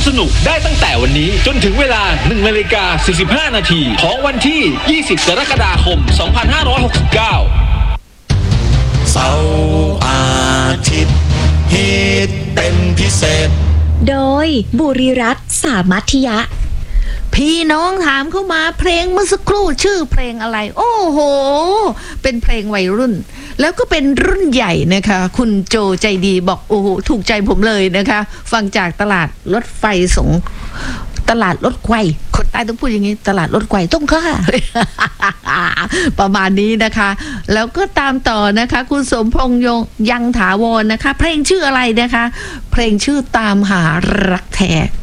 สนุกได้ตั้งแต่วันนี้จนถึงเวลา 1:45 นาทีของวันที่ 20 กรกฎาคม 2569 เสาร์อาทิตย์ฮิตเป็นพิเศษโดยบุรีรัตน์สามัธยะพี่น้องถามเข้ามาเพลงเมื่อสักครู่ชื่อเพลงอะไรโอ้โหเป็นเพลงวัยรุ่นแล้วก็เป็นรุ่นใหญ่นะคะคุณโจใจดีบอกโอ้โหถูกใจผมเลยนะคะฟังจากตลาดรถไฟตลาดรถไฟคนใต้ต้องพูดอย่างนี้ตลาดรถไฟต้องค่ะ ประมาณนี้นะคะแล้วก็ตามต่อนะคะคุณสมพงษ์ยังถาวรนะคะเพลงชื่ออะไรนะคะเพลงชื่อตามหารักแท้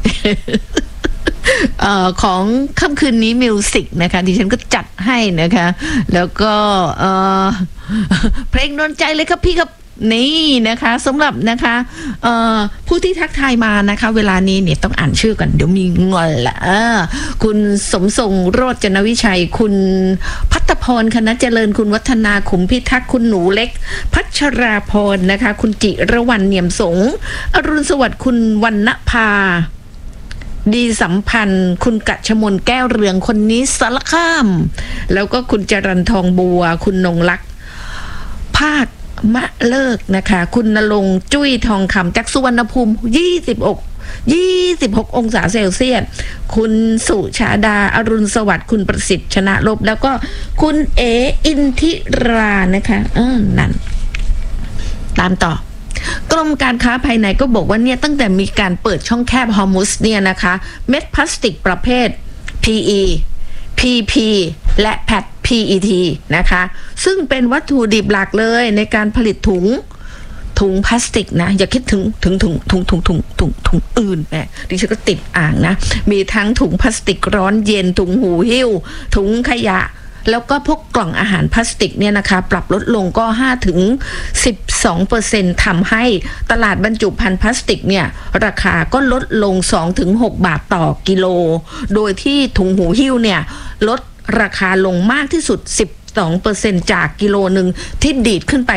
ของค่ำคืนนี้มิวสิกนะคะดิฉันก็จัดให้นะคะแล้วก็เพลงโดนใจเลยครับพี่ครับนี่นะคะสำหรับนะคะผู้ที่ทักทายมานะคะเวลานี้เนี่ยต้องอ่านชื่อก่อนเดี๋ยวมีงอนละคุณสมทรงโรจนวิชัยคุณพัฒพรคณะเจริญคุณวัฒนาขุมพิทักษ์คุณหนูเล็กพัชราพรนะคะคุณจิรวรรณเนียมสงอรุณสวัสดิ์คุณวรรณภาดีสัมพันธ์คุณกะชมนแก้วเรืองคนนี้สารคามแล้วก็คุณจรัญทองบัวคุณนงลักษณ์ภาคมะเลิกนะคะคุณณรงค์จุ้ยทองคำจากสุวรรณภูมิ26 องศาเซลเซียสคุณสุชาดาอรุณสวัสดิ์คุณประสิทธิ์ชนะลบแล้วก็คุณเออินทิรานะคะนั่นตามต่อกรมการค้าภายในก็บอกว่าเนี่ยตั้งแต่มีการเปิดช่องแคบฮอร์มุสเนี่ยนะคะเม็ดพลาสติกประเภท PE PP และ PET นะคะซึ่งเป็นวัตถุดิบหลักเลยในการผลิตถุงพลาสติกนะอย่าคิดถึงถุงอื่นแหมดิฉันก็ติดอ่างนะมีทั้งถุงพลาสติกร้อนเย็นถุงหูหิ้วถุงขยะแล้วก็พวกกล่องอาหารพลาสติกเนี่ยนะคะปรับลดลงก็ 5-12% ทำให้ตลาดบรรจุภัณฑ์พลาสติกเนี่ยราคาก็ลดลง 2-6 บาทต่อกิโลโดยที่ถุงหูหิ้วเนี่ยลดราคาลงมากที่สุด 12% จากกิโลหนึ่งที่ดีดขึ้นไป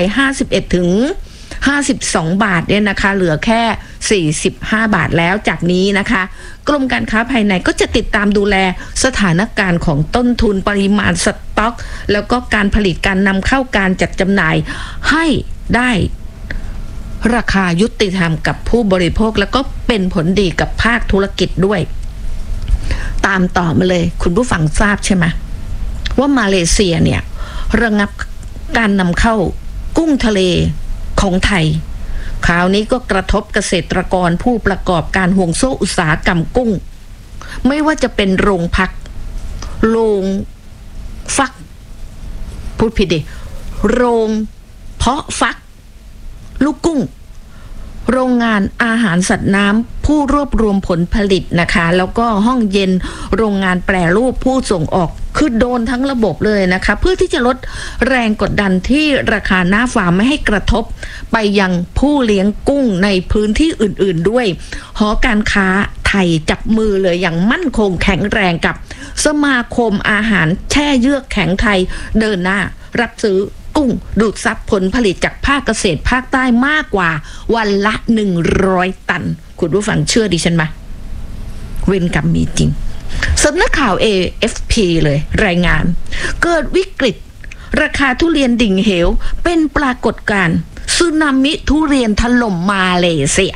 52 บาทเนี่ยนะคะเหลือแค่45 บาทแล้วจากนี้นะคะกรมการค้าภายในก็จะติดตามดูแลสถานการณ์ของต้นทุนปริมาณสต็อกแล้วก็การผลิตการนำเข้าการจัดจำหน่ายให้ได้ราคายุติธรรมกับผู้บริโภคแล้วก็เป็นผลดีกับภาคธุรกิจด้วยตามต่อมาเลยคุณผู้ฟังทราบใช่ไหมว่ามาเลเซียเนี่ยระงับการนำเข้ากุ้งทะเลของไทยคราวนี้ก็กระทบเกษตรกรผู้ประกอบการห่วงโซ่อุตสาหกรรมกุ้งไม่ว่าจะเป็นโรงพักโรงฟักพูดผิดดิโรงเพาะฟักลูกกุ้งโรงงานอาหารสัตว์น้ำผู้รวบรวมผลผลิตนะคะแล้วก็ห้องเย็นโรงงานแปรรูปผู้ส่งออกคือโดนทั้งระบบเลยนะคะเพื่อที่จะลดแรงกดดันที่ราคาหน้าฟาร์มไม่ให้กระทบไปยังผู้เลี้ยงกุ้งในพื้นที่อื่นๆด้วยหอการค้าไทยจับมือเลยอย่างมั่นคงแข็งแรงกับสมาคมอาหารแช่เยือกแข็งไทยเดินหน้ารับซื้อกุ้งดูดซับผลผลิตจากภาคเกษตรภาคใต้มากกว่าวันละ100 ตันคุณผู้ฟังเชื่อดิฉันไหมเวรกรรมมีจริงสำนักข่าว AFP เลยรายงานเกิดวิกฤตราคาทุเรียนดิ่งเหวเป็นปรากฏการณ์สึนามิทุเรียนถล่มมาเลเซีย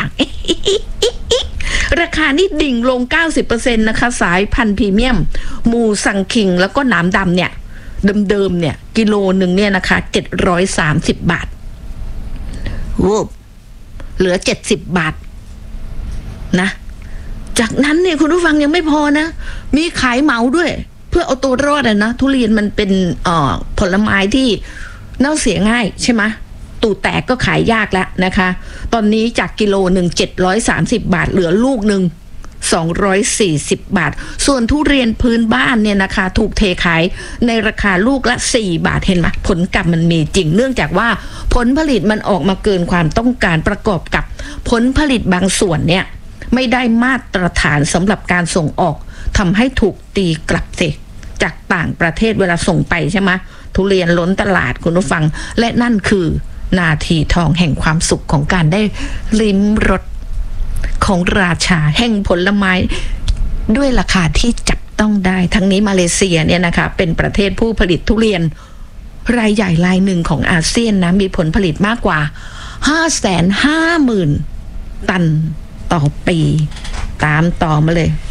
ราคานี่ดิ่งลง 90% นะคะสายพันธุ์พรีเมียมมูซังคิงแล้วก็หนามดำเนี่ยเดิมเนี่ยกิโลหนึ่งเนี่ยนะคะ730 บาทวูบเหลือ70 บาทนะจากนั้นเนี่ยคุณผู้ฟังยังไม่พอนะมีขายเหมาด้วยเพื่อเอาตัวรอดนะทุเรียนมันเป็นผลไม้ที่เน่าเสียง่ายใช่ไหมตูแตกก็ขายยากแล้วนะคะตอนนี้จากกิโลหนึ่ง730 บาทเหลือลูกหนึ่ง240 บาทส่วนทุเรียนพื้นบ้านเนี่ยนะคะถูกเทขายในราคาลูกละ4 บาทเห็นไหมผลกรรมมันมีจริงเนื่องจากว่าผลผลิตมันออกมาเกินความต้องการประกอบกับผลผลิตบางส่วนเนี่ยไม่ได้มาตรฐานสำหรับการส่งออกทำให้ถูกตีกลับสิจากต่างประเทศเวลาส่งไปใช่ไหมทุเรียนล้นตลาดคุณผู้ฟังและนั่นคือนาทีทองแห่งความสุขของการได้ลิ้มรสของราชาแห่งผลไม้ด้วยราคาที่จับต้องได้ทั้งนี้มาเลเซียเนี่ยนะคะเป็นประเทศผู้ผลิตทุเรียนรายใหญ่รายหนึ่งของอาเซียนนะมีผลผลิตมากกว่า 550,000 ตันต่อปีตามต่อมาเลย